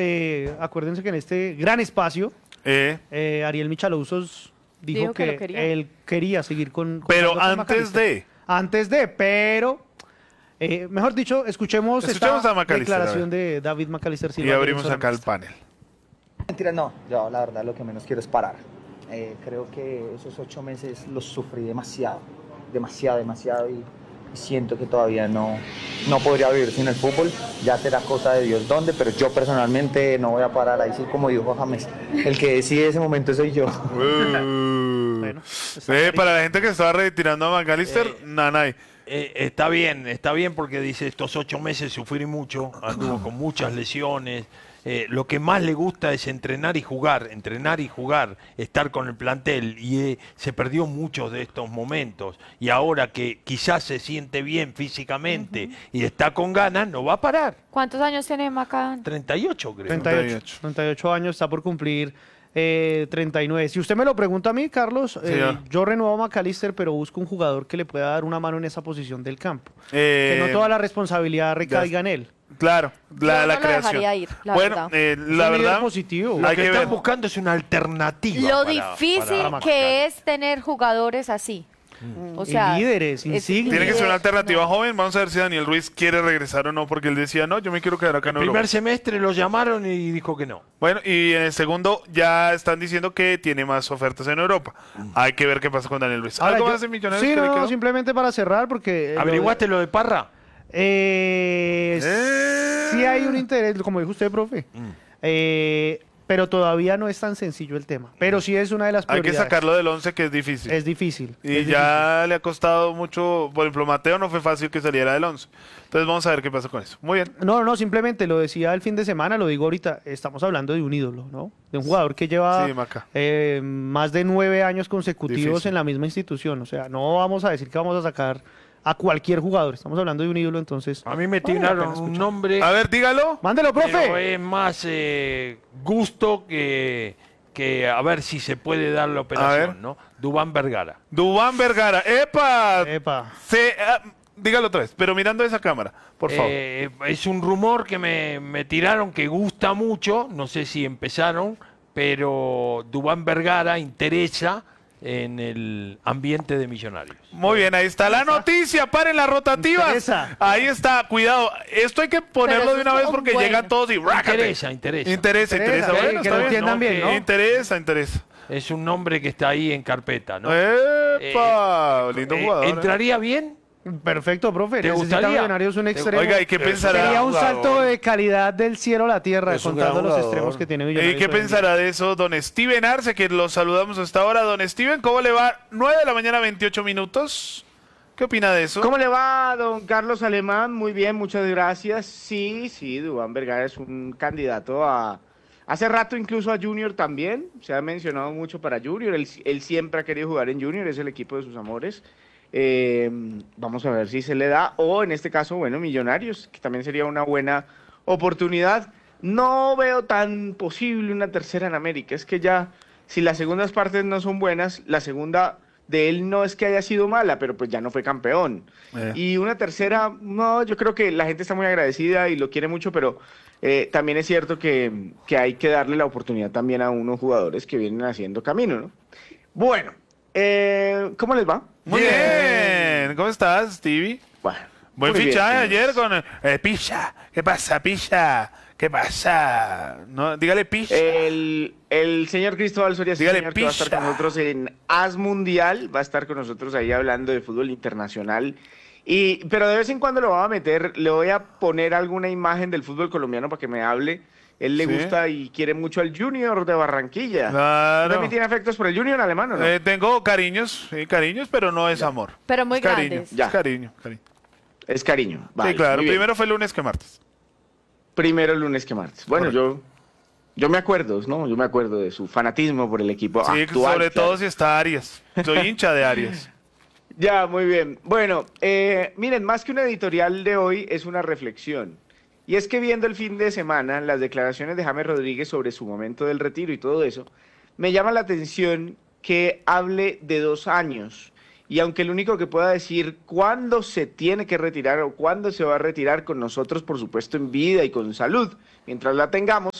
acuérdense que en este gran espacio, Ariel Michalousos dijo que él quería seguir con pero antes de, pero mejor dicho, escuchemos esta declaración de David McAllister Silva. Y abrimos acá el panel. Mentira, no, yo la verdad lo que menos quiero es parar. Creo que esos 8 meses los sufrí demasiado y siento que todavía no podría vivir sin el fútbol. Ya será cosa de Dios dónde, pero yo personalmente no voy a parar. Ahí sí, como dijo James, el que decide ese momento soy yo. Bueno, para la gente que estaba retirando a McAllister, nanay. Está bien porque dice estos 8 meses sufrí mucho, anduvo con muchas lesiones. Lo que más le gusta es entrenar y jugar, estar con el plantel y se perdió muchos de estos momentos y ahora que quizás se siente bien físicamente y está con ganas, no va a parar. ¿Cuántos años tiene Maca? 38 creo. 38 años, está por cumplir 39. Si usted me lo pregunta a mí, Carlos, yo renuevo a McAllister, pero busco un jugador que le pueda dar una mano en esa posición del campo. Que no toda la responsabilidad recaiga en él. Claro, la no creación. Ir, bueno, la verdad, positivo. Lo que están buscando es una alternativa. Lo difícil que es tener jugadores así. O sea, líderes, insignias. Tiene que ser una alternativa joven. Vamos a ver si Daniel Ruiz quiere regresar o no, porque él decía, no, yo me quiero quedar acá en Europa. El primer semestre lo llamaron y dijo que no. Bueno, y en el segundo ya están diciendo que tiene más ofertas en Europa. Hay que ver qué pasa con Daniel Ruiz. Ahora, ¿Algo más de Millonarios? Sí, no, simplemente para cerrar, porque... ¿Averiguaste lo de Parra? Sí hay un interés, como dijo usted, profe. Pero todavía no es tan sencillo el tema. Pero sí es una de las prioridades. Hay que sacarlo del 11, que es difícil. Es difícil. Y ya le ha costado mucho. Por ejemplo, Mateo no fue fácil que saliera del 11. Entonces vamos a ver qué pasa con eso. Muy bien. No, simplemente lo decía el fin de semana, lo digo ahorita. Estamos hablando de un ídolo, ¿no? De un jugador que lleva más de 9 años consecutivos en la misma institución. O sea, no vamos a decir que vamos a sacar a cualquier jugador. Estamos hablando de un ídolo, entonces... A mí me tiraron un nombre... A ver, dígalo. Mándelo, profe. Pero es más gusto que a ver si se puede dar la operación, ¿no? Duván Vergara. Duván Vergara. ¡Epa! Epa. Dígalo otra vez, pero mirando esa cámara, por favor. Es un rumor que me tiraron que gusta mucho, no sé si empezaron, pero Duván Vergara interesa en el ambiente de Millonarios. Muy bien, ahí está la noticia, paren las rotativas. Ahí está, cuidado. Esto hay que ponerlo de una vez porque llegan todos y interesa. Bueno, que lo entiendan bien, ¿no? Interesa. Es un nombre que está ahí en carpeta, ¿no? ¡Epa! Lindo jugador. ¿Entraría bien? Perfecto, profe. ¿Te gustaría? Millonarios un extremo. Oiga, ¿y qué pensará? Sería un salto de calidad del cielo a la tierra, contando los extremos que tiene Millonarios. ¿Y qué pensará de eso don Steven Arce, que lo saludamos hasta ahora? Don Steven, ¿cómo le va? 9 de la mañana, 28 minutos. ¿Qué opina de eso? ¿Cómo le va, don Carlos Alemán? Muy bien, muchas gracias. Sí, Duván Vergara es un candidato a... Hace rato incluso a Junior también. Se ha mencionado mucho para Junior. Él siempre ha querido jugar en Junior, es el equipo de sus amores. Vamos a ver si se le da, o en este caso, bueno, Millonarios, que también sería una buena oportunidad. No veo tan posible una tercera en América, es que ya, si las segundas partes no son buenas, la segunda de él no es que haya sido mala, pero pues ya no fue campeón. Y una tercera, no, yo creo que la gente está muy agradecida y lo quiere mucho, pero también es cierto que hay que darle la oportunidad también a unos jugadores que vienen haciendo camino, ¿no? Bueno, ¿cómo les va? Muy bien. ¿Cómo estás, Stevie? Bueno, buen fichaje ayer con Picha. ¿Qué pasa, Picha? ¿Qué pasa? No, dígale Picha. El señor Cristóbal Soria, señor, que va a estar con nosotros en AS Mundial, va a estar con nosotros ahí hablando de fútbol internacional. Pero de vez en cuando lo voy a meter, le voy a poner alguna imagen del fútbol colombiano para que me hable. Él le gusta y quiere mucho al Junior de Barranquilla. Claro. ¿También tiene afectos por el Junior alemán o no? Tengo cariños, pero no es amor. Pero muy es cariño, grandes. Es cariño. Es cariño. Vale, sí, claro. Primero fue lunes que martes. Primero lunes que martes. Bueno, yo me acuerdo, ¿no? Yo me acuerdo de su fanatismo por el equipo actual. Sobre todo si está Arias. Soy hincha de Arias. Ya, muy bien. Bueno, miren, más que una editorial de hoy, es una reflexión. Y es que viendo el fin de semana las declaraciones de James Rodríguez sobre su momento del retiro y todo eso, me llama la atención que hable de 2 años. Y aunque el único que pueda decir cuándo se tiene que retirar o cuándo se va a retirar con nosotros, por supuesto, en vida y con salud, mientras la tengamos,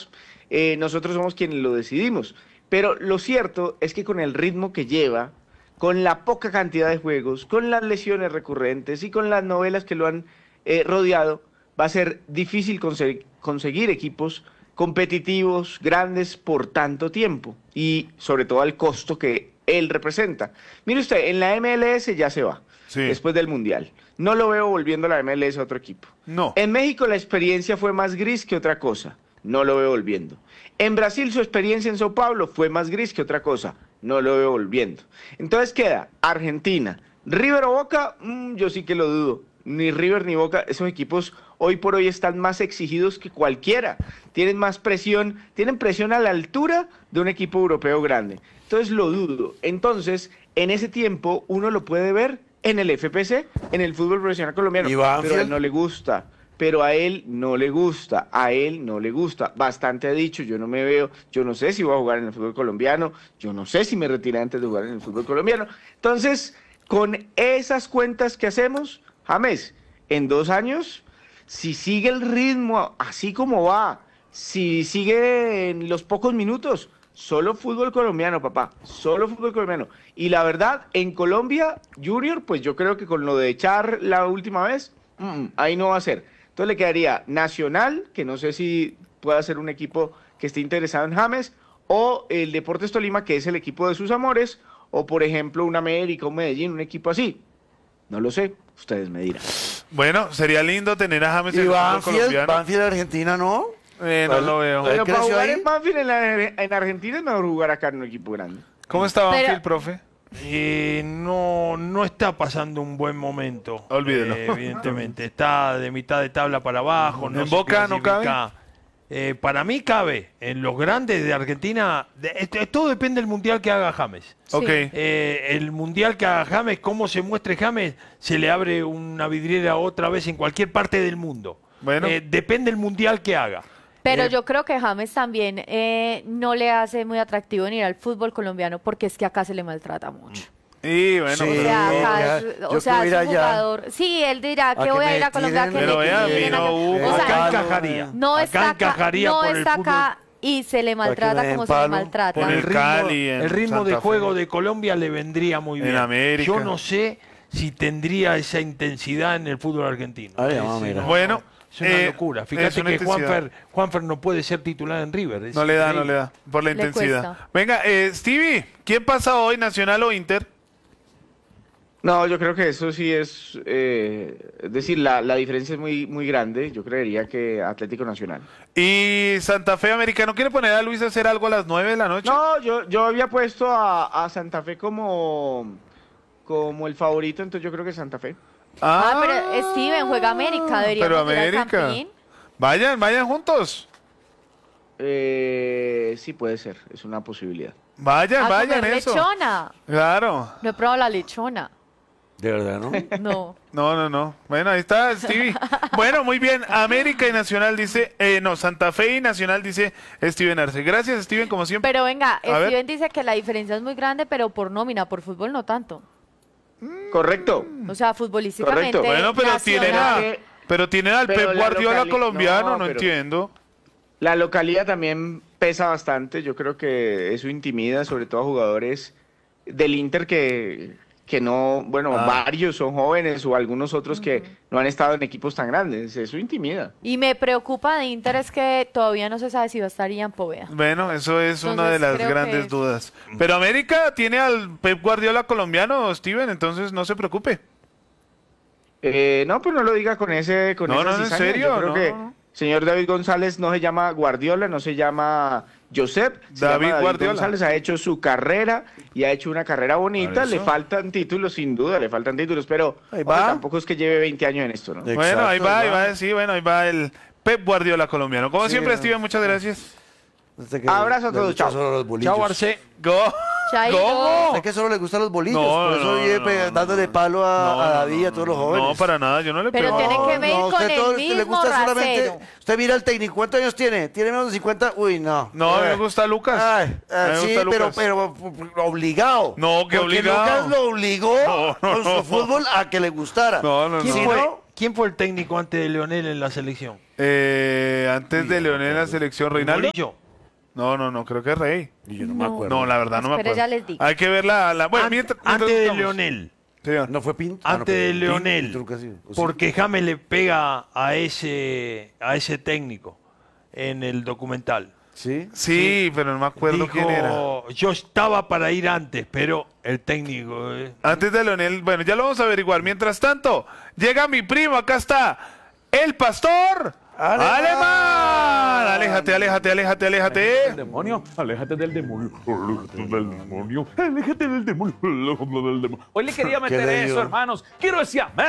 nosotros somos quienes lo decidimos. Pero lo cierto es que con el ritmo que lleva, con la poca cantidad de juegos, con las lesiones recurrentes y con las novelas que lo han rodeado, va a ser difícil conseguir equipos competitivos, grandes por tanto tiempo y sobre todo al costo que él representa. Mire usted, en la MLS ya se va, después del Mundial. No lo veo volviendo a la MLS a otro equipo. No. En México la experiencia fue más gris que otra cosa. No lo veo volviendo. En Brasil su experiencia en Sao Paulo fue más gris que otra cosa. No lo veo volviendo. Entonces queda Argentina. River o Boca, yo sí que lo dudo. Ni River ni Boca, esos equipos hoy por hoy están más exigidos que cualquiera. Tienen más presión, tienen presión a la altura de un equipo europeo grande. Entonces lo dudo. Entonces, en ese tiempo uno lo puede ver en el FPC, en el fútbol profesional colombiano. Pero a él no le gusta. Pero a él no le gusta, a él no le gusta. Bastante ha dicho, yo no me veo, yo no sé si voy a jugar en el fútbol colombiano, yo no sé si me retiré antes de jugar en el fútbol colombiano. Entonces, con esas cuentas que hacemos, James, en 2 años, si sigue el ritmo así como va, si sigue en los pocos minutos, solo fútbol colombiano, papá, solo fútbol colombiano. Y la verdad, en Colombia, Junior, pues yo creo que con lo de echar la última vez, ahí no va a ser. Entonces le quedaría Nacional, que no sé si pueda ser un equipo que esté interesado en James, o el Deportes Tolima, que es el equipo de sus amores, o por ejemplo un América, un Medellín, un equipo así. No lo sé, ustedes me dirán. Bueno, sería lindo tener a James en ¿Y el fútbol colombiano. Banfield Argentina no? No lo veo. Pero para jugar ahí? en Banfield en Argentina es mejor jugar acá en un equipo grande. ¿Cómo está Banfield, profe? No está pasando un buen momento. Olvídelo. Evidentemente. Está de mitad de tabla para abajo. ¿En Boca no cabe? Para mí cabe. En los grandes de Argentina, todo depende del mundial que haga James. Ok. El mundial que haga James, cómo se muestre James, se le abre una vidriera otra vez en cualquier parte del mundo. Bueno. Depende del mundial que haga. Pero yo creo que James también no le hace muy atractivo venir al fútbol colombiano porque es que acá se le maltrata mucho. Y bueno, Sí. O sea, acá yo es un quiero ir allá. jugador. Sí, él dirá que que voy a me ir a Colombia, tiren, que pero me vea, tiren vino acá. Hugo, O sea, acá encajaría. no Acá está acá, encajaría no por el está fútbol. acá y se le maltrata me como den se le palo. maltrata. Por el Cali, en el ritmo de Santa Fe. juego de Colombia le vendría muy En bien. América. Yo no sé si tendría esa intensidad en el fútbol argentino. Ay, mamá, mira. Bueno, Es una locura. es Fíjate una que intensidad. Juanfer no puede ser titular en River. Es No le da, increíble. por la Le intensidad. cuesta. Venga, Stevie, ¿quién pasa hoy, Nacional o Inter? No, yo creo que eso sí es decir, la diferencia es muy, muy grande. Yo creería que Atlético Nacional. Y Santa Fe América, ¿no quiere poner a Luis a hacer algo a las 9 de la noche? No, yo había puesto a Santa Fe como el favorito, entonces yo creo que Santa Fe. Pero Steven juega América, deberíamos pero ir al América. Campín. Vayan juntos. Sí, puede ser, es una posibilidad. Vayan A comer eso. lechona. Claro. No he probado la lechona. De verdad, ¿no? No. No. Bueno, ahí está, Stevie. Bueno, muy bien. América y Nacional dice, Santa Fe y Nacional dice Steven Arce. Gracias, Steven, como siempre. Pero venga, A ver. Steven dice que la diferencia es muy grande, pero por nómina, por fútbol no tanto. Correcto. O sea, futbolísticamente. Correcto. Bueno, pero Nacional- tienen al Pero Pep la Guardiola locali- colombiano, no, no pero- entiendo. La localidad también pesa bastante. Yo creo que eso intimida, sobre todo a jugadores del Inter que no, bueno, varios son jóvenes o algunos otros que no han estado en equipos tan grandes. Eso intimida. Y me preocupa de Inter es que todavía no se sabe si va a estar Ian Poveda. Bueno, eso es una de Entonces, las creo grandes que- dudas. Pero América tiene al Pep Guardiola colombiano, Steven, entonces no se preocupe. No, pues no lo diga con esa No, en cizaña. serio, Yo creo no, que no. señor David González no se llama Guardiola, no se llama Josep, se David llama Guardiola. González ha hecho su carrera y ha hecho una carrera bonita. Por eso. Le faltan títulos, sin duda, le faltan títulos, pero Ahí hombre, va. tampoco es que lleve 20 años en esto, ¿no? Exacto, Bueno, ahí ¿verdad? va el Pep Guardiola colombiano. Como Sí, siempre, no. Steven, muchas gracias. Abrazo a Le todos, gustan chao. solo los bolillos. Chao, Arce. Go. Chaito. ¿Cómo? Es que solo le gustan los bolillos, No, por eso no, vive no, no. dándole palo a David y a todos los jóvenes. No, para nada, yo no le Pero pego. tiene que ver con usted el todo- le mismo gusta solamente. rasero. Usted mira al técnico, ¿cuántos años tiene? ¿Tiene menos de 50? Uy, no. No, a mí me gusta Lucas. Ay, A mí me sí, gusta pero, Lucas. obligado. No, que Porque obligado. Lucas lo obligó No, con no. su fútbol a que le gustara. No, no, ¿Quién, Si no. fue, no, quién fue el técnico antes de Leonel en la selección? Antes de Leonel en la selección, Reinaldo. Bolillo. No, creo que es Rey. Y yo no me acuerdo. No, la verdad no me Pero acuerdo. ya les digo. Hay que ver la... Bueno, Antes de buscamos. Leonel. Señor. ¿No fue Pinto? Antes de Pinto Leonel. nunca ha sido. ¿O sí? Porque James le pega a ese técnico en el documental. ¿Sí? Sí, pero no me acuerdo Dijo, quién era. yo estaba para ir antes, pero el técnico... Antes de Leonel, bueno, ya lo vamos a averiguar. Mientras tanto, llega mi primo, acá está, el pastor Alemán. Aléjate. Del demonio, aléjate del demonio, aléjate del demonio. Hoy le quería meter le eso, dio? hermanos. Quiero decir amén.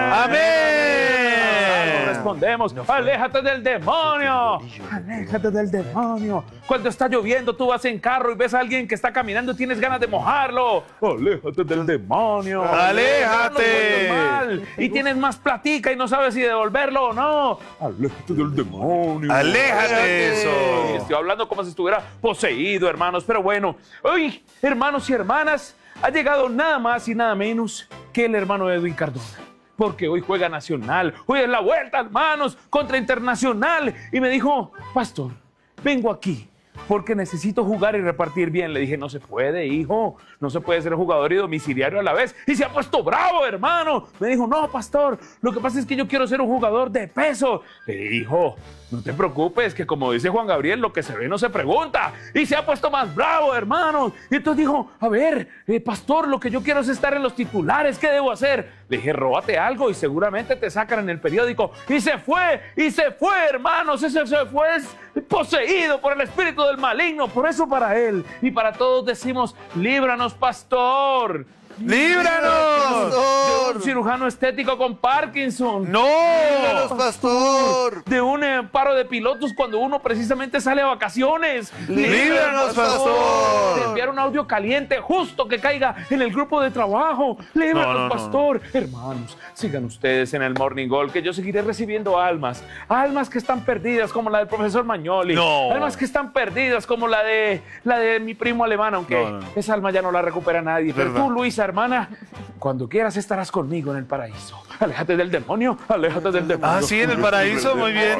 ¡Amén! Respondemos, aléjate del demonio. Aléjate del demonio. Cuando está lloviendo, tú vas en carro y ves a alguien que está caminando y tienes ganas de mojarlo. Aléjate del demonio. ¡Aléjate! Mal, y tienes más platica y no sabes si devolverlo o no. Aléjate del demonio. ¡Aléjate de eso! Estoy hablando como si estuviera poseído, hermanos. Pero bueno, hoy, hermanos y hermanas, ha llegado nada más y nada menos que el hermano Edwin Cardona. Porque hoy juega Nacional. Hoy es la vuelta, hermanos, contra Internacional. Y me dijo, pastor, vengo aquí porque necesito jugar y repartir bien. Le dije, no se puede, hijo. No se puede ser jugador y domiciliario a la vez. Y se ha puesto bravo, hermano. Me dijo, no, pastor, lo que pasa es que yo quiero ser un jugador de peso. Le dije, hijo, no te preocupes, que como dice Juan Gabriel, lo que se ve no se pregunta. Y se ha puesto más bravo, hermano. Y entonces dijo, a ver, pastor, lo que yo quiero es estar en los titulares. ¿Qué debo hacer? Le dije, róbate algo y seguramente te sacan en el periódico. Y se fue, hermanos. Ese se fue poseído por el espíritu del maligno. Por eso para él y para todos decimos, líbranos, pastor. ¡Líbranos! De un cirujano estético con Parkinson. ¡No! ¡Líbranos, pastor! De un paro de pilotos cuando uno precisamente sale a vacaciones. ¡Líbranos, pastor! De enviar un audio caliente justo que caiga en el grupo de trabajo. Líbranos, No. pastor. Hermanos, sigan ustedes en el Morning Goal, que yo seguiré recibiendo almas. Almas que están perdidas, como la del profesor Magnoli. No. Almas que están perdidas, como la de mi primo alemán, aunque No. esa alma ya no la recupera nadie. Pero Verdad. tú, Luisa, hermana, cuando quieras estarás conmigo en el paraíso. Aléjate del demonio, aléjate del demonio. Ah, sí, en el paraíso. Muy bien.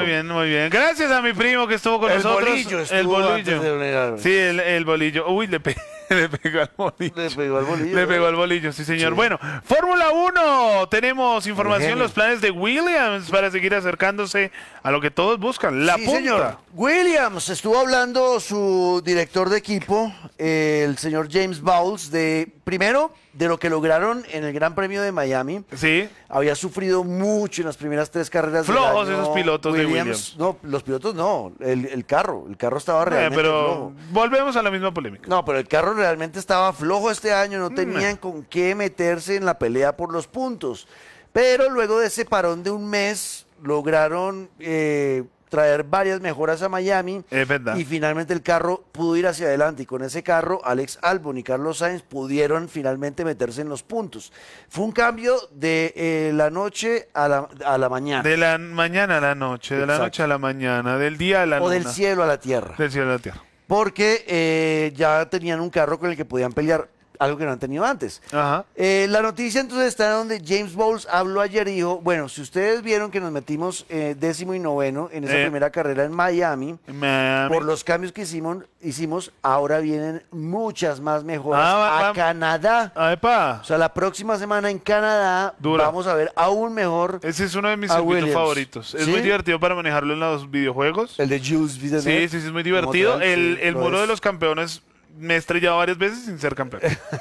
Gracias a mi primo que estuvo con nosotros. Bolillo El estuvo antes bolillo. de Leonel Álvarez. Sí, el bolillo. Uy, le pegó al bolillo. Le pegó al bolillo. Le pegó al bolillo, sí, señor. Sí. Bueno, Fórmula 1. Tenemos información, genio. los planes de Williams para seguir acercándose a lo que todos buscan, la Sí, punta. señor. Williams, estuvo hablando su director de equipo, el señor James Bowles, primero, de lo que lograron en el Gran Premio de Miami. Sí. Había sufrido mucho en las primeras 3 carreras Flojos del año. esos pilotos de Williams. No, los pilotos no, el carro estaba realmente Pero flojo. volvemos a la misma polémica. No, pero el carro realmente estaba flojo este año, no tenían con qué meterse en la pelea por los puntos. Pero luego de ese parón de un mes, lograron traer varias mejoras a Miami. Es verdad. Y finalmente el carro pudo ir hacia adelante. Y con ese carro, Alex Albon y Carlos Sainz pudieron finalmente meterse en los puntos. Fue un cambio de la noche a la mañana. De la mañana a la noche, de la Exacto. noche a la mañana, del día a la O luna. del cielo a la tierra. Del cielo a la tierra. Porque ya tenían un carro con el que podían pelear, algo que no han tenido antes. Ajá. La noticia entonces está donde James Bowles habló ayer y dijo, bueno, si ustedes vieron que nos metimos 10º y 9º en esa primera carrera en Miami, Miami. por los cambios que hicimos, ahora vienen muchas más mejoras Ah, a Canadá. Ah, epa. O sea, la próxima semana en Canadá Dura. vamos a ver aún mejor Ese es uno de mis a circuitos Williams. favoritos. Es ¿Sí? muy divertido para manejarlo en los videojuegos. el de Jules Villeneuve. Sí, es muy divertido. Como tal, sí, El lo muro es. de los campeones me he estrellado varias veces sin ser campeón.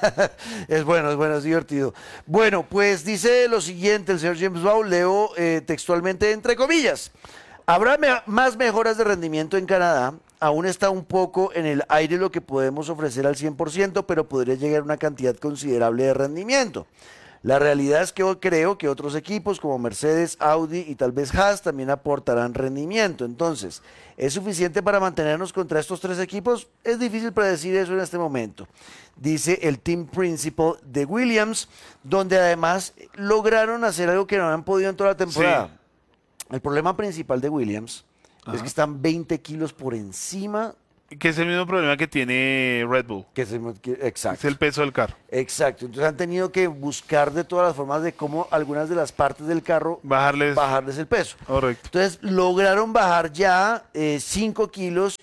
Es bueno, es divertido. Bueno, pues dice lo siguiente el señor James Bowles, leo textualmente entre comillas. Habrá más mejoras de rendimiento en Canadá. Aún está un poco en el aire lo que podemos ofrecer al 100%, pero podría llegar a una cantidad considerable de rendimiento. La realidad es que hoy creo que otros equipos como Mercedes, Audi y tal vez Haas también aportarán rendimiento. Entonces, ¿es suficiente para mantenernos contra estos 3 equipos? Es difícil predecir eso en este momento. Dice el team principal de Williams, donde además lograron hacer algo que no habían podido en toda la temporada. Sí. El problema principal de Williams es que están 20 kilos por encima. Que es el mismo problema que tiene Red Bull. Exacto. Es el peso del carro. Exacto. Entonces han tenido que buscar de todas las formas de cómo algunas de las partes del carro Bajarles. el peso. Correcto. Entonces lograron bajar ya 5 kilos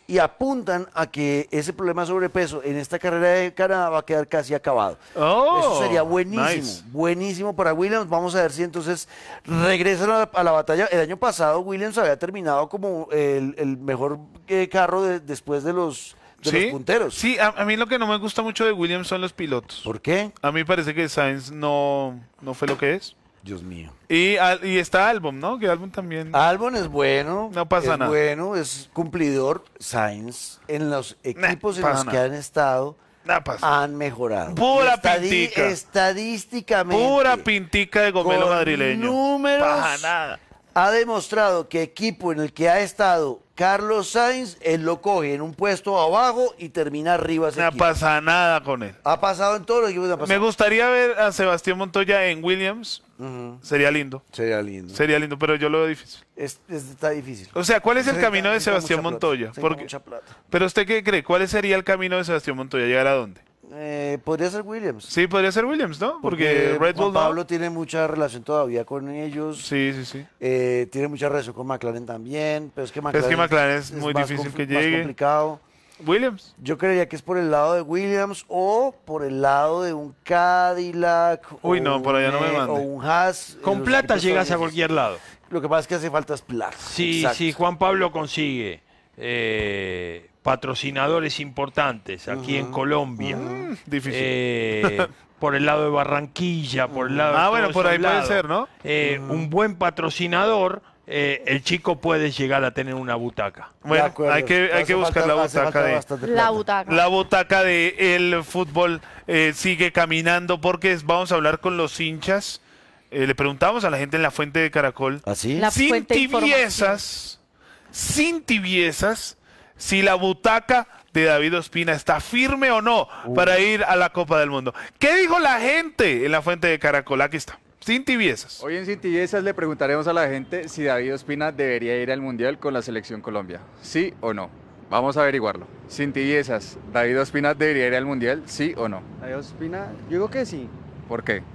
y apuntan a que ese problema de sobrepeso en esta carrera de Canadá va a quedar casi acabado. Eso sería buenísimo, nice. buenísimo para Williams. Vamos a ver si entonces regresan a la batalla. El año pasado Williams había terminado como el mejor carro después de los punteros. Sí, a mí lo que no me gusta mucho de Williams son los pilotos. ¿Por qué? A mí me parece que Sainz no fue lo que es. Dios mío. Y está Albon, ¿no? Que Albon también... Albon es bueno. No pasa nada. Es bueno, es cumplidor. Sainz, en los equipos en los que han estado, han mejorado. Pura pintica. Estadísticamente. Pura pintica de gomelo madrileño. Números. Paja nada. Ha demostrado que equipo en el que ha estado Carlos Sainz, él lo coge en un puesto abajo y termina arriba. No pasa nada con él. Ha pasado en todos los equipos. Me gustaría ver a Sebastián Montoya en Williams. Sería lindo. Sería lindo. Sería lindo, pero yo lo veo difícil. Está difícil. O sea, ¿cuál es el camino de Sebastián mucha Montoya? plata, mucha plata. Pero ¿usted qué cree? ¿Cuál sería el camino de Sebastián Montoya? ¿Llegar a dónde? Podría ser Williams. Sí, podría ser Williams, ¿no? Porque Red Bull Juan Pablo tiene mucha relación todavía con ellos. Sí. Tiene mucha relación con McLaren también, pero es que McLaren es muy más difícil que más llegue. complicado. Williams. Yo creería que es por el lado de Williams o por el lado de un Cadillac. Uy, no, por allá no me mande. O un Haas. Con plata llegas a cualquier lado. Lo que pasa es que hace falta es plata. Si Juan Pablo consigue patrocinadores importantes aquí en Colombia, difícil. por el lado de Barranquilla, por el lado de bueno, todos por ahí esos puede lados, ser, ¿no? Un buen patrocinador, el chico puede llegar a tener una butaca. Bueno, hay que buscar la butaca la butaca del fútbol sigue caminando porque vamos a hablar con los hinchas. Le preguntamos a la gente en la fuente de Caracol. ¿Así? Sin tibiezas, si la butaca de David Ospina está firme o no para ir a la Copa del Mundo. ¿Qué dijo la gente en la fuente de Caracol? Aquí está. Sin tibiezas. Hoy en Sin Tibiezas le preguntaremos a la gente si David Ospina debería ir al Mundial con la Selección Colombia. ¿Sí o no? Vamos a averiguarlo. Sin tibiezas, ¿David Ospina debería ir al Mundial? ¿Sí o no? David Ospina, yo digo que sí. ¿Por qué?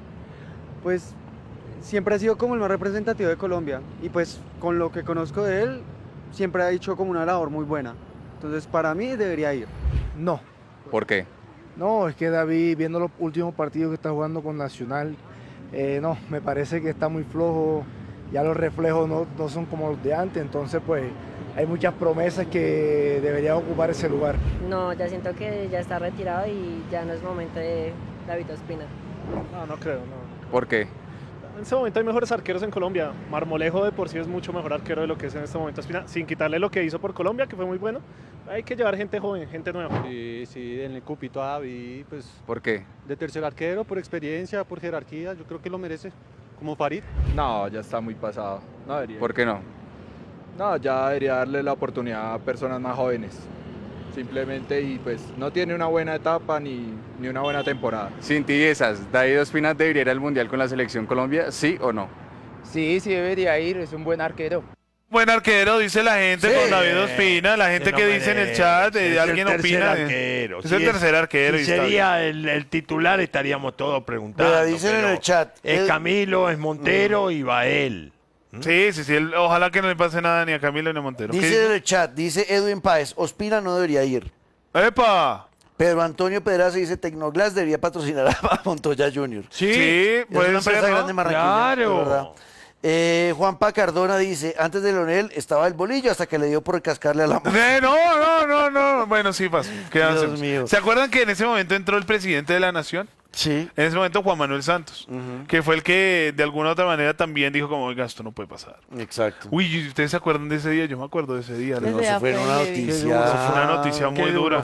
Pues siempre ha sido como el más representativo de Colombia. Y pues con lo que conozco de él, siempre ha hecho como una labor muy buena. Entonces para mí debería ir. No. ¿Por qué? No, es que David, viendo los últimos partidos que está jugando con Nacional, no, me parece que está muy flojo, ya los reflejos no son como los de antes, entonces pues hay muchas promesas que deberían ocupar ese lugar. No, ya siento que ya está retirado y ya no es momento de David Ospina. No creo, no. ¿Por qué? En este momento hay mejores arqueros en Colombia. Marmolejo de por sí es mucho mejor arquero de lo que es en este momento Ospina, sin quitarle lo que hizo por Colombia, que fue muy bueno. Hay que llevar gente joven, gente nueva. Sí, en el cupito a David, pues... ¿Por qué? De tercer arquero, por experiencia, por jerarquía, yo creo que lo merece, como Farid. No, ya está muy pasado. No debería. ¿Por qué no? No, ya debería darle la oportunidad a personas más jóvenes. Simplemente, y pues no tiene una buena etapa ni una buena temporada. Sin tibiezas, ¿David Ospina debería ir al Mundial con la Selección Colombia? ¿Sí o no? Sí, debería ir, es un buen arquero. Buen arquero, dice la gente, con David Ospina, la gente que dice en el chat, alguien opina. Es el tercer arquero. Si sería el titular, estaríamos todos preguntando. Pero dicen en el chat. Es Camilo, es Montero y va él. Sí, ojalá que no le pase nada ni a Camilo ni a Montero. Dice en el chat, dice Edwin Páez, Ospina no debería ir. ¡Epa! Pedro Antonio Pedraza dice, Tecnoglass debería patrocinar a Montoya Jr. Sí, es una empresa grande en Barranquilla. Claro. Juanpa Cardona dice, antes de Leonel estaba el bolillo hasta que le dio por cascarle a la mano. No. Bueno, sí pasó. Dios mío. ¿Se acuerdan que en ese momento entró el presidente de la Nación? Sí. En ese momento Juan Manuel Santos, que fue el que de alguna u otra manera también dijo como, oiga, esto no puede pasar. Exacto. Uy, ¿ustedes se acuerdan de ese día? Yo me acuerdo de ese día. No, eso fue una noticia. Fue una noticia muy dura.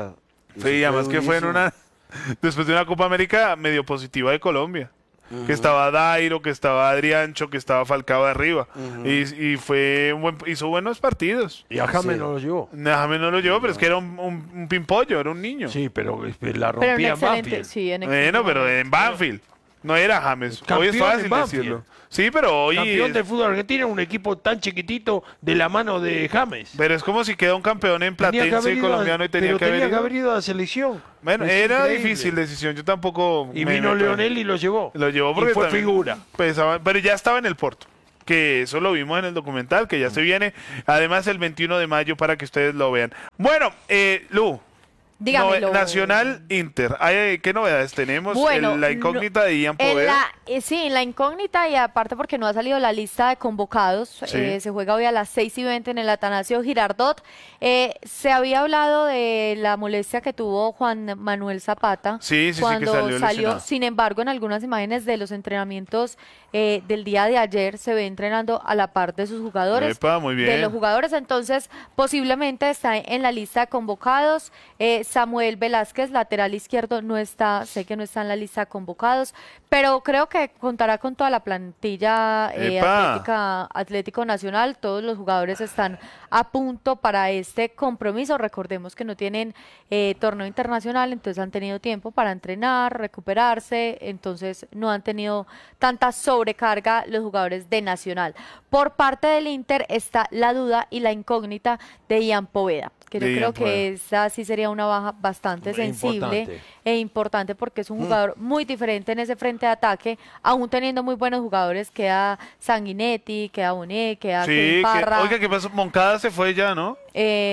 Sí, además que fue después de una Copa América medio positiva de Colombia. Que estaba Dairo, que estaba Adriancho, que estaba Falcao de arriba. Y hizo buenos partidos. Y a James no lo llevó. James no lo llevó, pero es que era un pimpollo, era un niño. Sí, pero la rompía en Banfield. Sí, bueno, pero en Banfield. No era James. Hoy es fácil decirlo. Sí, pero hoy... Campeón del fútbol argentino, un equipo tan chiquitito de la mano de James. Pero es como si queda un campeón en Platense colombiano y tenía que haber ido a la selección. Bueno, era difícil decisión. Yo tampoco... Y vino Leonel y lo llevó. Lo llevó porque y fue también figura. Pesaba, pero ya estaba en el Porto. que eso lo vimos en el documental, que ya se viene, además el 21 de mayo para que ustedes lo vean. Bueno, Lu. Dígamelo. Nacional Inter. ¿Qué novedades tenemos? Bueno, La incógnita de Ian Poveda. Sí, en la incógnita y aparte porque no ha salido la lista de convocados. Sí. Se juega hoy a las 6:20 en el Atanasio Girardot. Se había hablado de la molestia que tuvo Juan Manuel Zapata cuando que salió. Sin embargo, en algunas imágenes de los entrenamientos del día de ayer se ve entrenando a la par de sus jugadores. Epa, muy bien. De los jugadores, entonces posiblemente está en la lista de convocados. Samuel Velázquez, lateral izquierdo, no está, sé que no está en la lista de convocados, pero creo que contará con toda la plantilla Atlético Nacional. Todos los jugadores están a punto para este compromiso. Recordemos que no tienen torneo internacional, entonces han tenido tiempo para entrenar, recuperarse, entonces no han tenido tanta sobrecarga los jugadores de Nacional. Por parte del Inter está la duda y la incógnita de Ian Poveda, que yo creo que esa sí sería una baja bastante sensible e importante porque es un jugador muy diferente en ese frente de ataque, aún teniendo muy buenos jugadores. Queda Sanguinetti, queda Bonet, queda Kevin Parra. Oiga, ¿qué pasó? Moncada se fue ya, ¿no?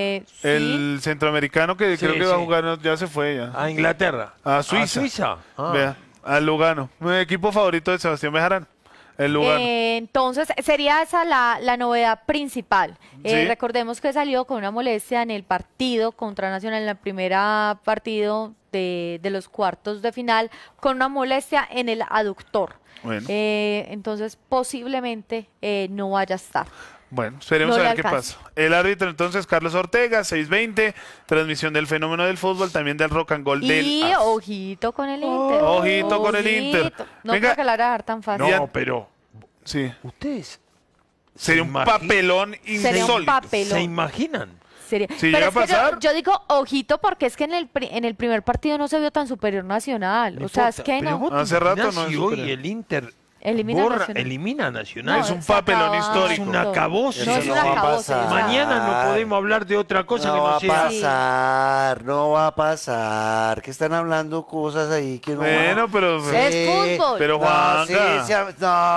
El centroamericano que creo que va a jugar ya se fue ya. A Inglaterra. A Suiza. Vea, al Lugano. Mi equipo favorito de Sebastián Bejarano. El Lugano. Entonces, sería esa la novedad principal. Recordemos que salió con una molestia en el partido contra Nacional, en el primer partido de los cuartos de final, con una molestia en el aductor. Bueno. Entonces, posiblemente no vaya a estar. Bueno, esperemos a ver qué pasa. El árbitro entonces, Carlos Ortega, 6:20, transmisión del fenómeno del fútbol, también del rock and roll y ojito con el Inter. Ojito con el Inter. No creo que la vaya a dejar tan fácil. No, pero sí. Ustedes sería un papelón insólito. Sería un papelón. ¿Se imaginan? Si llega a pasar. Yo digo ojito porque es que en el primer partido no se vio tan superior Nacional. O sea, es que no. Hace rato no es hoy el Inter elimina a Nacional. No, es un papelón histórico. Es un acabose. No, no va a pasar. Mañana no podemos hablar de otra cosa que no sea. No va a pasar, no va a pasar. Que están hablando cosas ahí que no. Bueno, pero es fútbol. Pero Juanca.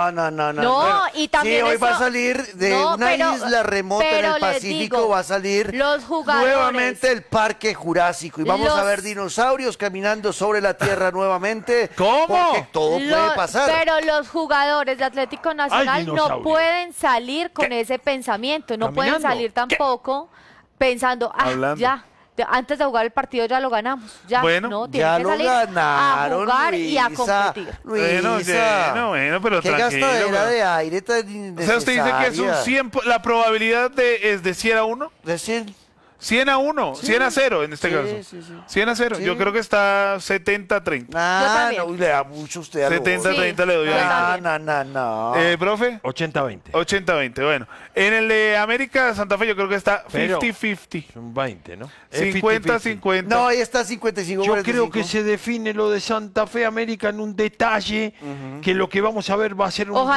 No, y también hoy va a salir de una isla remota en el Pacífico, va a salir los jugadores, nuevamente el Parque Jurásico y vamos a ver dinosaurios caminando sobre la tierra nuevamente. ¿Cómo? Porque todo puede pasar. Pero los jugadores de Atlético Nacional no pueden salir con ese pensamiento, no pueden salir tampoco pensando, ya, antes de jugar el partido ya lo ganamos, ya, no, tienen que salir a jugar y a competir. Bueno, pero qué gastadera de aire tan innecesaria. O sea, usted dice que es un 100, la probabilidad es de 100 a 1. De 100. 100 a 1, 100 a 0 en este caso. 100 a 0. Yo creo que está 70-30. No, le da mucho usted a 70-30 le doy a No. ¿Profe? 80-20. 80-20, bueno. En el de América Santa Fe yo creo que está 50-50. Son 20, ¿no? 50-50. No, ahí está 55. Yo creo que se define lo de Santa Fe América en un detalle que lo que vamos a ver va a ser un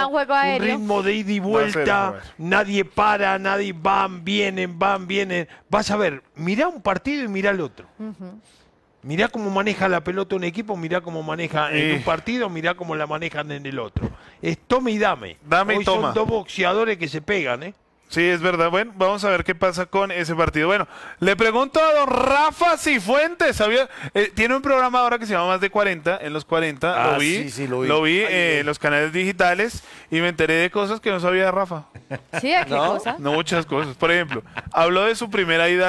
ritmo de ida y vuelta. Nadie para, nadie van, vienen. Vas a ver, mirá un partido y mirá el otro. Mirá cómo maneja la pelota un equipo, mirá cómo maneja en un partido, mirá cómo la manejan en el otro. Es tome y dame. Hoy son dos boxeadores que se pegan, ¿eh? Sí, es verdad. Bueno, vamos a ver qué pasa con ese partido. Bueno, le pregunto a don Rafa Cifuentes, ¿sabía? Tiene un programa ahora que se llama Más de 40, en los 40, lo vi en los canales digitales y me enteré de cosas que no sabía de Rafa. ¿Sí? ¿De qué cosas? No, muchas cosas. Por ejemplo, habló de su primera ida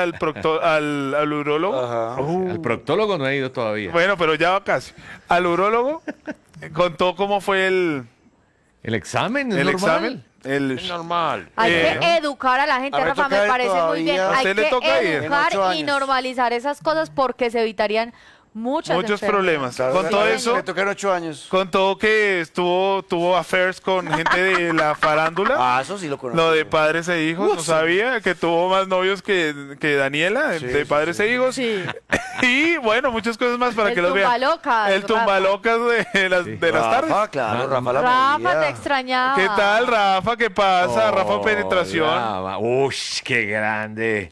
al urólogo. Al proctólogo no ha ido todavía. Bueno, pero ya va casi. Al urólogo contó cómo fue el examen. ¿Es el normal? examen. Es normal. Hay que educar a la gente, Rafa, me parece muy bien. Hay que educar y normalizar esas cosas porque se evitarían muchos problemas. Con todo eso, me tocaron 8 años. Con todo que tuvo affairs con gente de la farándula. Eso sí lo conozco. Lo de padres e hijos, no sabía que tuvo más novios que Daniela, de padres e hijos. Sí. Y bueno, muchas cosas más para que los vean. El tumbalocas de las tardes. Claro, Rafa, te extrañaba. ¿Qué tal, Rafa? ¿Qué pasa? Rafa Penetración. Uy, qué grande.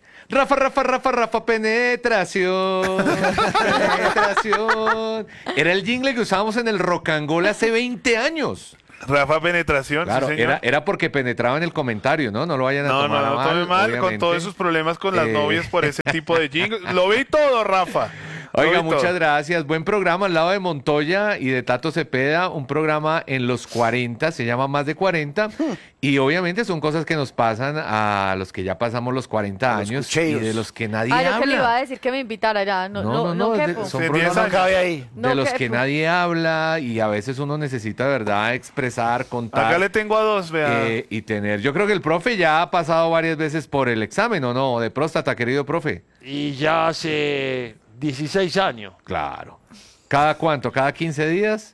Rafa, penetración. Penetración. Era el jingle que usábamos en el Rock and Roll hace 20 años. Rafa Penetración, Claro, sí, señor. era porque penetraba en el comentario, ¿no? No lo vayan a No, tomar a mal. tome mal con obviamente. todos esos problemas con las novias por ese tipo de jingles. Lo vi todo, Rafa. Oiga, Lo vi todo. muchas gracias. Buen programa al lado de Montoya y de Tato Cepeda. Un programa en los 40, se llama Más de 40. Y obviamente son cosas que nos pasan a los que ya pasamos los 40 años y de los que nadie Yo que le iba habla. a decir que me invitara ya. No quepo. Son Sí, programas 10 años. ahí. No de los quepo. que nadie habla y a veces uno necesita, de verdad, expresar, contar. Acá le tengo a dos, vea. Y tener. Yo creo que el profe ya ha pasado varias veces por el examen, ¿o no? De próstata, querido profe. Y ya hace 16 años. Claro. ¿Cada cuánto? ¿Cada 15 días?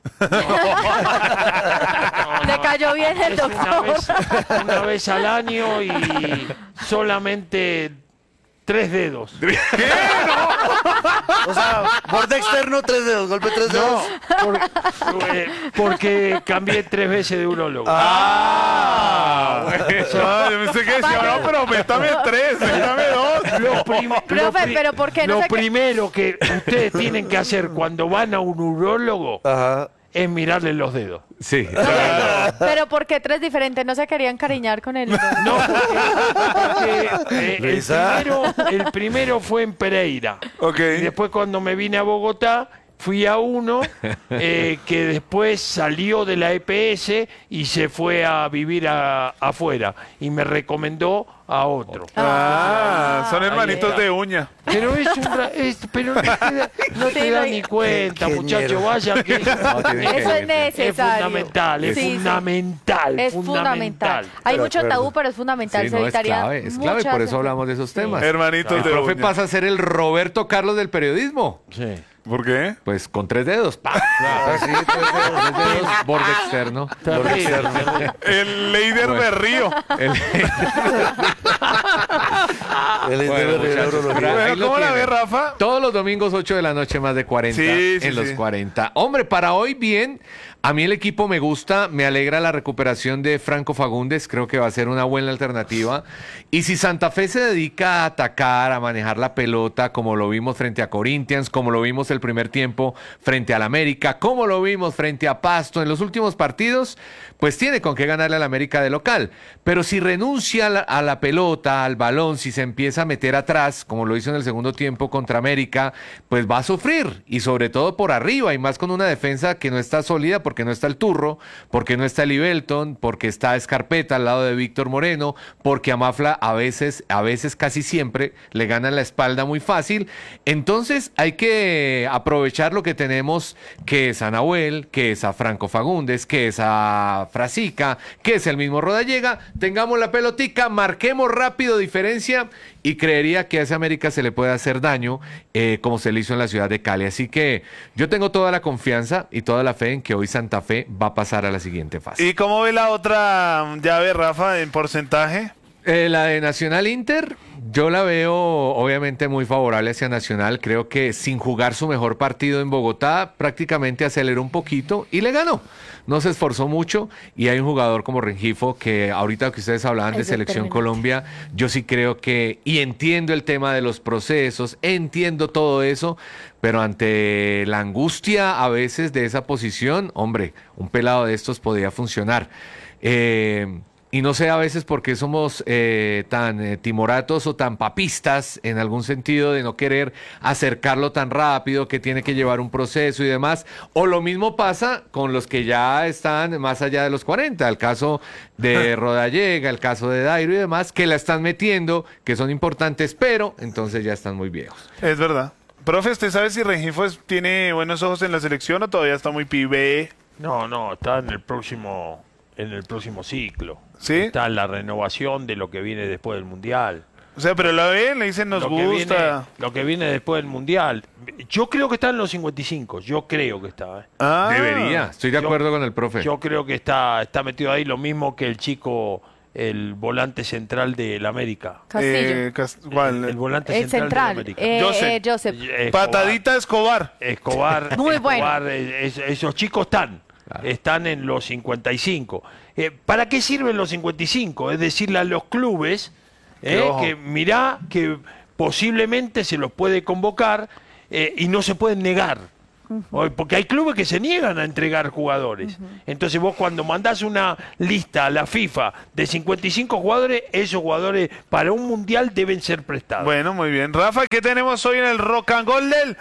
Le cayó bien el Es doctor. una vez al año y solamente 3 dedos. O sea, borde externo, 3 dedos, golpe 3 dedos. Porque cambié 3 veces de urólogo. Yo pensé que decía, no, pero métame 3, métame 2. Profe, pero ¿por qué no Lo se primero que ustedes tienen que hacer cuando van a un urólogo es mirarle los dedos. Sí. Pero ¿por qué 3 diferentes? ¿No se querían encariñar con él? No, porque el primero fue en Pereira. Y después cuando me vine a Bogotá, fui a uno que después salió de la EPS y se fue a vivir afuera. Y me recomendó a otro. Son hermanitos de uña. Pero pero no te da ni cuenta, muchacho. Vaya que Eso es necesario. Es fundamental, es Sí, sí. fundamental. Es fundamental. Hay mucho tabú, pero es fundamental. Sí, Se no, evitaría es clave, por eso hablamos de esos temas. Hermanitos El de profe uña. pasa a ser el Roberto Carlos del periodismo. Sí. ¿Por qué? Pues con 3 dedos. ¡Pah! Así, 3 dedos, borde externo. Borde externo. El Leider Berrío. Bueno, muchachos, pero ahí Bueno, lo ¿cómo la tienen. ve, Rafa? Todos los domingos 8 de la noche, más de 40 Sí, sí, en los sí. 40. Hombre, para hoy bien, a mí el equipo me gusta, me alegra la recuperación de Franco Fagundes, creo que va a ser una buena alternativa. Y si Santa Fe se dedica a atacar, a manejar la pelota, como lo vimos frente a Corinthians, como lo vimos el primer tiempo frente al América, como lo vimos frente a Pasto en los últimos partidos, pues tiene con qué ganarle al América de local. Pero si renuncia a la pelota, al balón, si se empieza a meter atrás, como lo hizo en el segundo tiempo contra América, pues va a sufrir. Y sobre todo por arriba, y más con una defensa que no está sólida, porque no está el Turro, porque no está el Ibelton, porque está Escarpeta al lado de Víctor Moreno, porque a Mafla a veces casi siempre le ganan la espalda muy fácil. Entonces hay que aprovechar lo que tenemos, que es a Nahuel, que es a Franco Fagundes, que es a Frasica, que es el mismo Rodallega. Tengamos la pelotica, marquemos rápido diferencia y creería que a ese América se le puede hacer daño como se le hizo en la ciudad de Cali. Así que yo tengo toda la confianza y toda la fe en que hoy Santa Fe va a pasar a la siguiente fase. ¿Y cómo ve la otra llave, Rafa, en porcentaje? La de Nacional Inter, yo la veo obviamente muy favorable hacia Nacional. Creo que sin jugar su mejor partido en Bogotá, prácticamente aceleró un poquito y le ganó. No se esforzó mucho y hay un jugador como Rengifo que ahorita que ustedes hablaban de Selección Colombia, yo sí creo que, y entiendo el tema de los procesos, entiendo todo eso, pero ante la angustia a veces de esa posición, hombre, un pelado de estos podría funcionar. Y no sé a veces por qué somos tan timoratos o tan papistas en algún sentido de no querer acercarlo tan rápido, que tiene que llevar un proceso y demás. O lo mismo pasa con los que ya están más allá de los 40. El caso de Rodallega, el caso de Dairo y demás, que la están metiendo, que son importantes, pero entonces ya están muy viejos. Es verdad. Profe, ¿usted sabe si Rengifo tiene buenos ojos en la selección o todavía está muy pibe? No, está en el próximo ciclo. ¿Sí? Está en la renovación de lo que viene después del Mundial. O sea, pero la ven, le dicen nos gusta. Lo que viene después del Mundial. Yo creo que está en los 55. Yo creo que está. Debería. Estoy de acuerdo con el profe. Yo creo que está metido ahí, lo mismo que el chico, el volante central del América. Castillo. El volante El central central. del América. Joseph. Patadita Escobar. Muy bueno. Esos chicos están en los 55. ¿Para qué sirven los 55? Es decirle a los clubes que mirá que posiblemente se los puede convocar y no se pueden negar. Porque hay clubes que se niegan a entregar jugadores. Entonces vos cuando mandás una lista a la FIFA de 55 jugadores, esos jugadores para un mundial deben ser prestados. Bueno, muy bien. Rafa, ¿qué tenemos hoy en el Rock and Roll del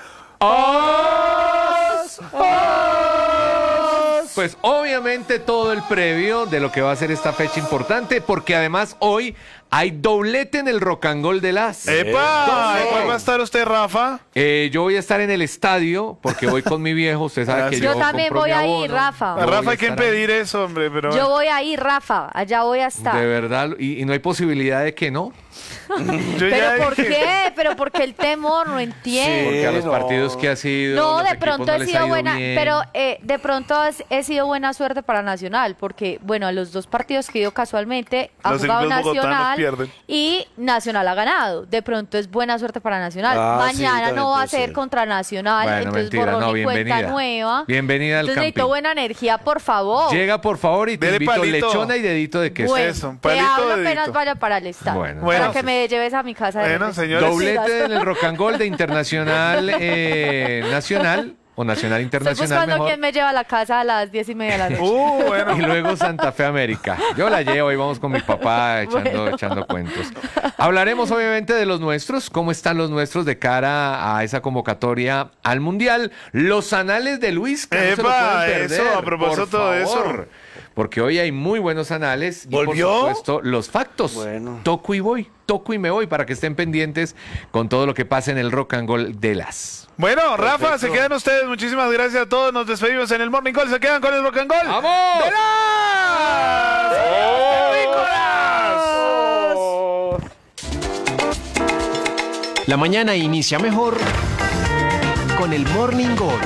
Pues obviamente todo el previo de lo que va a ser esta fecha importante, porque además hoy hay doblete en el Rock and Roll de las. ¡Epa! ¿Cuál va a estar usted, Rafa? Yo voy a estar en el estadio porque voy con mi viejo. Usted sabe que yo también voy a ir, Rafa. A Rafa hay que impedir eso, hombre. Pero yo voy a ir, Rafa. Allá voy a estar. De verdad, y no hay posibilidad de que no. ¿Pero por qué? ¿Pero porque el temor? No entiendo. Sí, porque a los partidos que ha sido. No, de pronto he sido buena, pero de pronto he sido buena suerte para Nacional, porque, bueno, a los 2 partidos que he ido casualmente ha jugado Nacional y Nacional ha ganado. De pronto es buena suerte para Nacional. Mañana no va a ser contra Nacional, bueno, entonces mentira, borrón y cuenta nueva. Bienvenida al Entonces necesito buena energía, por favor. Llega, por favor, y te invito palito. Lechona y dedito de queso. Bueno, Eso, te hablo apenas vaya para el estadio. Bueno, para que me lleves a mi casa. Bueno, señores. Doblete en el Rock and Roll de Internacional Nacional. O Nacional Internacional. Estoy buscando mejor. quién me lleva a la casa a las 10:30 de la noche. Bueno. Y luego Santa Fe América. Yo la llevo y vamos con mi papá echando cuentos. Hablaremos obviamente de los nuestros, cómo están los nuestros de cara a esa convocatoria al Mundial. Los anales de Luis, que no se lo pueden perder, eso, a propósito de eso. Porque hoy hay muy buenos anales. ¿Volvió? Y por supuesto, los factos. Bueno. Toco y me voy para que estén pendientes con todo lo que pasa en el Rock and Roll de las. Bueno, Rafa, se quedan ustedes. Muchísimas gracias a todos. Nos despedimos en el Morning Call. Se quedan con el Rock and Roll. ¡Vamos! ¡De las! La mañana inicia mejor con el Morning Call.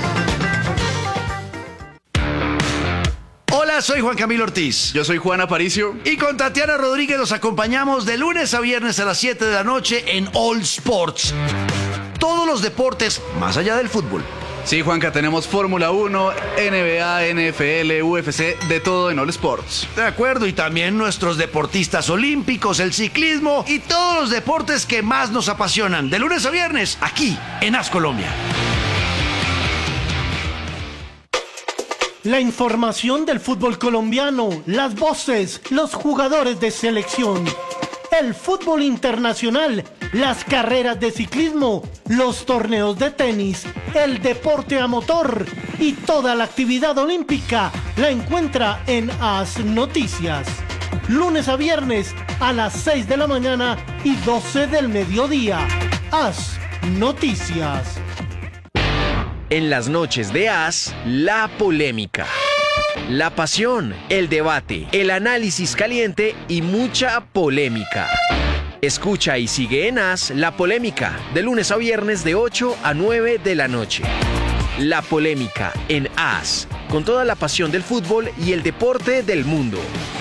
Hola, soy Juan Camilo Ortiz. Yo soy Juan Aparicio. Y con Tatiana Rodríguez los acompañamos de lunes a viernes a las 7 de la noche en All Sports. Todos los deportes más allá del fútbol. Sí, Juanca, tenemos Fórmula 1, NBA, NFL, UFC, de todo en All Sports. De acuerdo, y también nuestros deportistas olímpicos, el ciclismo y todos los deportes que más nos apasionan. De lunes a viernes, aquí en AS Colombia. La información del fútbol colombiano, las voces, los jugadores de selección, el fútbol internacional, las carreras de ciclismo, los torneos de tenis, el deporte a motor y toda la actividad olímpica la encuentra en AS Noticias. Lunes a viernes a las 6 de la mañana y 12 del mediodía. AS Noticias. En las noches de AS, la polémica, la pasión, el debate, el análisis caliente y mucha polémica. Escucha y sigue en AS La Polémica, de lunes a viernes de 8 a 9 de la noche. La Polémica en AS, con toda la pasión del fútbol y el deporte del mundo.